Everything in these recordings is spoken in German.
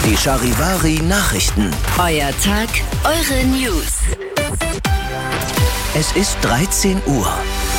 Die Charivari Nachrichten. Euer Tag, eure News. Es ist 13 Uhr.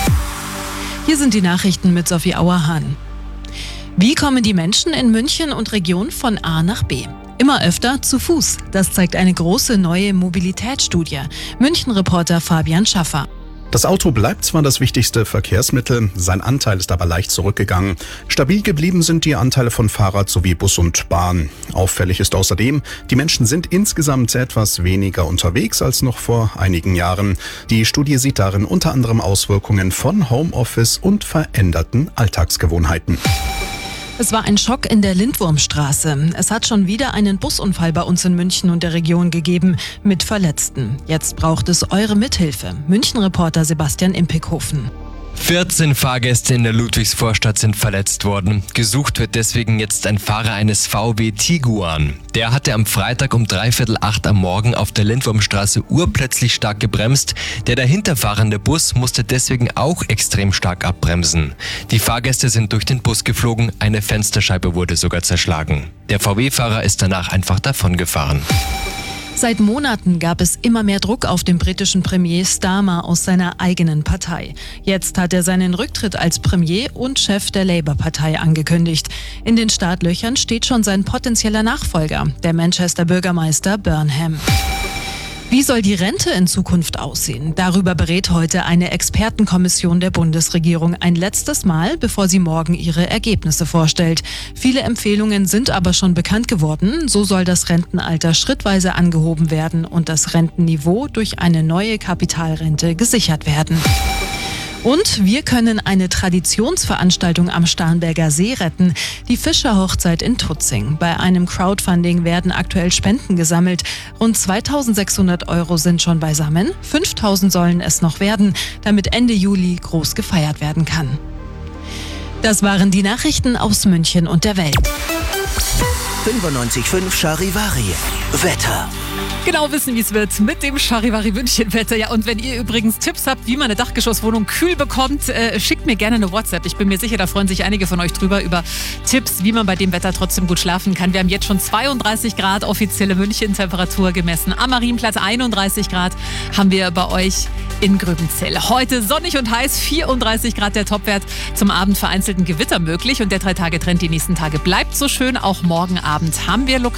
Hier sind die Nachrichten mit Sophie Auerhahn. Wie kommen die Menschen in München und Region von A nach B? Immer öfter zu Fuß. Das zeigt eine große neue Mobilitätsstudie. München-Reporter Fabian Schaffer. Das Auto bleibt zwar das wichtigste Verkehrsmittel, sein Anteil ist aber leicht zurückgegangen. Stabil geblieben sind die Anteile von Fahrrad sowie Bus und Bahn. Auffällig ist außerdem, die Menschen sind insgesamt etwas weniger unterwegs als noch vor einigen Jahren. Die Studie sieht darin unter anderem Auswirkungen von Homeoffice und veränderten Alltagsgewohnheiten. Es war ein Schock in der Lindwurmstraße. Es hat schon wieder einen Busunfall bei uns in München und der Region gegeben, mit Verletzten. Jetzt braucht es eure Mithilfe. München-Reporter Sebastian Impekhofen. 14 Fahrgäste in der Ludwigsvorstadt sind verletzt worden. Gesucht wird deswegen jetzt ein Fahrer eines VW Tiguan. Der hatte am Freitag um 7:45 am Morgen auf der Lindwurmstraße urplötzlich stark gebremst. Der dahinter fahrende Bus musste deswegen auch extrem stark abbremsen. Die Fahrgäste sind durch den Bus geflogen, eine Fensterscheibe wurde sogar zerschlagen. Der VW-Fahrer ist danach einfach davongefahren. Seit Monaten gab es immer mehr Druck auf den britischen Premier Starmer aus seiner eigenen Partei. Jetzt hat er seinen Rücktritt als Premier und Chef der Labour-Partei angekündigt. In den Startlöchern steht schon sein potenzieller Nachfolger, der Manchester Bürgermeister Burnham. Wie soll die Rente in Zukunft aussehen? Darüber berät heute eine Expertenkommission der Bundesregierung ein letztes Mal, bevor sie morgen ihre Ergebnisse vorstellt. Viele Empfehlungen sind aber schon bekannt geworden. So soll das Rentenalter schrittweise angehoben werden und das Rentenniveau durch eine neue Kapitalrente gesichert werden. Und wir können eine Traditionsveranstaltung am Starnberger See retten. Die Fischerhochzeit in Tutzing. Bei einem Crowdfunding werden aktuell Spenden gesammelt. Rund 2.600 € sind schon beisammen. 5.000 sollen es noch werden, damit Ende Juli groß gefeiert werden kann. Das waren die Nachrichten aus München und der Welt. 95.5 Charivari. Wetter. Genau wissen, wie es wird mit dem Charivari München-Wetter. Ja, und wenn ihr übrigens Tipps habt, wie man eine Dachgeschosswohnung kühl bekommt, schickt mir gerne eine WhatsApp. Ich bin mir sicher, da freuen sich einige von euch drüber, über Tipps, wie man bei dem Wetter trotzdem gut schlafen kann. Wir haben jetzt schon 32 Grad offizielle München-Temperatur gemessen. Am Marienplatz 31 Grad haben wir bei euch in Gröbenzell. Heute sonnig und heiß, 34 Grad der Topwert. Zum Abend vereinzelten Gewitter möglich und der 3-Tage-Trend die nächsten Tage bleibt so schön. Auch morgen Abend haben wir lokal